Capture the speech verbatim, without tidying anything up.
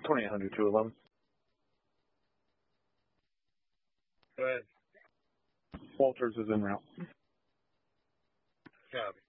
twenty-eight hundred, two eleven. Go ahead. Walters is en route. Copy.